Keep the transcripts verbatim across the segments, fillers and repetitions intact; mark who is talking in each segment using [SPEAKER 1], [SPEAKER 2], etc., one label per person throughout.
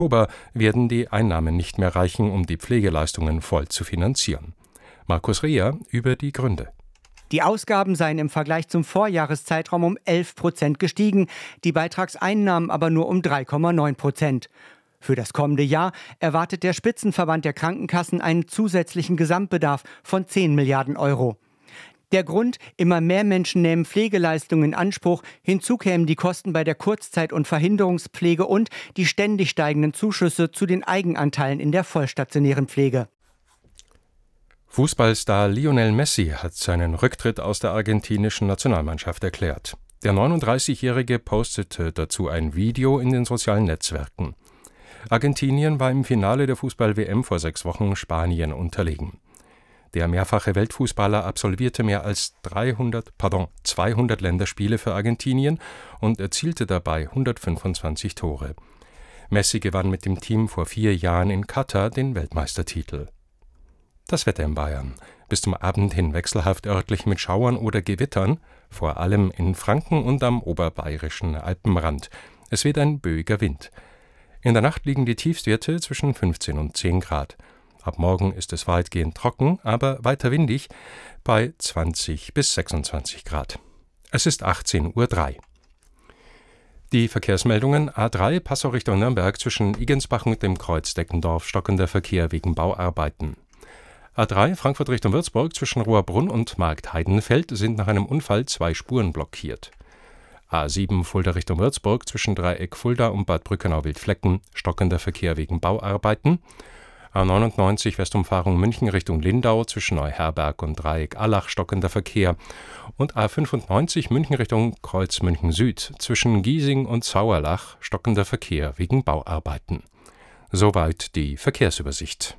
[SPEAKER 1] Oktober werden die Einnahmen nicht mehr reichen, um die Pflegeleistungen voll zu finanzieren. Markus Reher über die Gründe.
[SPEAKER 2] Die Ausgaben seien im Vergleich zum Vorjahreszeitraum um elf Prozent gestiegen, die Beitragseinnahmen aber nur um drei Komma neun Prozent. Für das kommende Jahr erwartet der Spitzenverband der Krankenkassen einen zusätzlichen Gesamtbedarf von zehn Milliarden Euro. Der Grund: immer mehr Menschen nehmen Pflegeleistungen in Anspruch. Hinzu kämen die Kosten bei der Kurzzeit- und Verhinderungspflege und die ständig steigenden Zuschüsse zu den Eigenanteilen in der vollstationären Pflege.
[SPEAKER 1] Fußballstar Lionel Messi hat seinen Rücktritt aus der argentinischen Nationalmannschaft erklärt. Der neununddreißigjährige postete dazu ein Video in den sozialen Netzwerken. Argentinien war im Finale der Fußball-W M vor sechs Wochen Spanien unterlegen. Der mehrfache Weltfußballer absolvierte mehr als dreihundert, pardon, zweihundert Länderspiele für Argentinien und erzielte dabei hundertfünfundzwanzig Tore. Messi gewann mit dem Team vor vier Jahren in Katar den Weltmeistertitel. Das Wetter in Bayern. Bis zum Abend hin wechselhaft örtlich mit Schauern oder Gewittern, vor allem in Franken und am oberbayerischen Alpenrand. Es weht ein böiger Wind. In der Nacht liegen die Tiefstwerte zwischen fünfzehn und zehn Grad. Ab morgen ist es weitgehend trocken, aber weiter windig bei zwanzig bis sechsundzwanzig Grad. Es ist achtzehn Uhr drei. Die Verkehrsmeldungen: A drei Passau Richtung Nürnberg zwischen Igensbach und dem Kreuz Deckendorf stockender Verkehr wegen Bauarbeiten. A drei Frankfurt Richtung Würzburg zwischen Rohrbrunn und Marktheidenfeld sind nach einem Unfall zwei Spuren blockiert. A sieben Fulda Richtung Würzburg zwischen Dreieck Fulda und Bad Brückenau-Wildflecken stockender Verkehr wegen Bauarbeiten. A neunundneunzig Westumfahrung München Richtung Lindau zwischen Neuherberg und Dreieck Allach stockender Verkehr und A fünfundneunzig München Richtung Kreuz München Süd zwischen Giesing und Sauerlach stockender Verkehr wegen Bauarbeiten. Soweit die Verkehrsübersicht.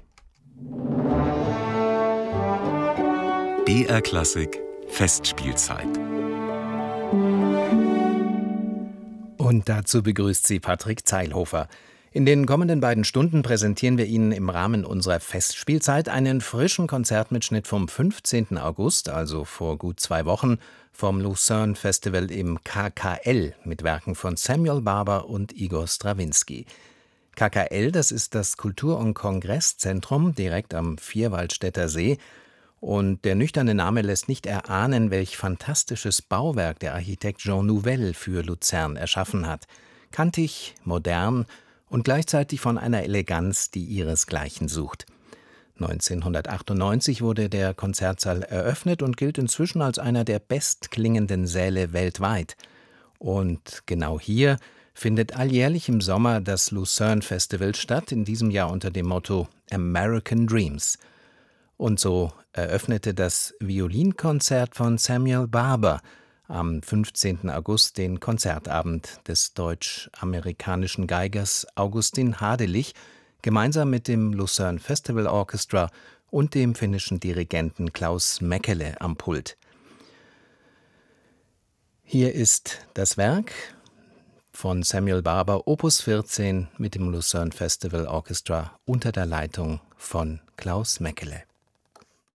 [SPEAKER 3] B R Klassik Festspielzeit.
[SPEAKER 4] Und dazu begrüßt sie Patrick Zeilhofer. In den kommenden beiden Stunden präsentieren wir Ihnen im Rahmen unserer Festspielzeit einen frischen Konzertmitschnitt vom fünfzehnten August, also vor gut zwei Wochen, vom Lucerne Festival im K K L mit Werken von Samuel Barber und Igor Strawinski. K K L, das ist das Kultur- und Kongresszentrum direkt am Vierwaldstätter See. Und der nüchterne Name lässt nicht erahnen, welch fantastisches Bauwerk der Architekt Jean Nouvel für Luzern erschaffen hat. Kantig, modern und gleichzeitig von einer Eleganz, die ihresgleichen sucht. neunzehnhundertachtundneunzig wurde der Konzertsaal eröffnet und gilt inzwischen als einer der bestklingenden Säle weltweit. Und genau hier findet alljährlich im Sommer das Lucerne Festival statt, in diesem Jahr unter dem Motto American Dreams. Und so eröffnete das Violinkonzert von Samuel Barber am fünfzehnten August den Konzertabend des deutsch-amerikanischen Geigers Augustin Hadelich gemeinsam mit dem Lucerne Festival Orchestra und dem finnischen Dirigenten Klaus Mäkelä am Pult. Hier ist das Werk von Samuel Barber, Opus vierzehn, mit dem Lucerne Festival Orchestra unter der Leitung von Klaus Mäkelä.